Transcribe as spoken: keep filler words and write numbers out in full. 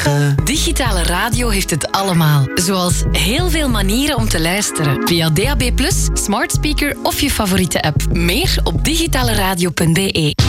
negen. Digitale radio heeft het allemaal. Zoals heel veel manieren om te luisteren. Via D A B plus, smart speaker of je favoriete app. Meer op digitaleradio punt b e.